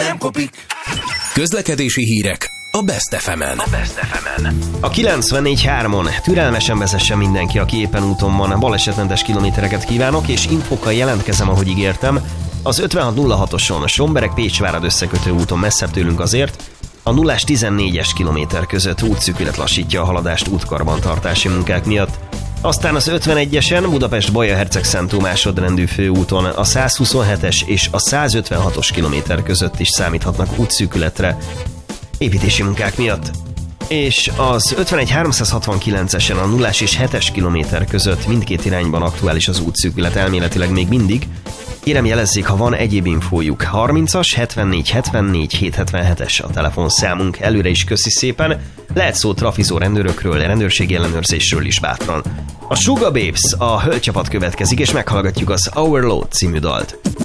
nem kopik. Közlekedési hírek a Best FM-en. A 94.3-on türelmesen vezessen mindenki, aki éppen úton van. Balesetmentes kilométereket kívánok, és infokkal jelentkezem, ahogy ígértem. Az 5606-oson, Sombereg-Pécsvárad összekötő úton messzebb tőlünk azért, a 0-14-es kilométer között útszűkület lassítja a haladást útkarbantartási munkák miatt. Aztán az 51-esen Budapest-Baja-Herceg-Szentó másodrendű főúton a 127-es és a 156-os kilométer között is számíthatnak útszűkületre építési munkák miatt. És az 51-369-esen a 0-as és 7-es kilométer között mindkét irányban aktuális az útszűkület elméletileg még mindig. Kérem jelezzék, ha van egyéb infójuk. 30-as, 74 74 777-es a telefonszámunk. Előre is köszi szépen. Lehet szó trafizó rendőrökről, rendőrségi ellenőrzésről is bátran. A Sugar Babes, a hölgycsapat következik, és meghallgatjuk az Our Load című dalt.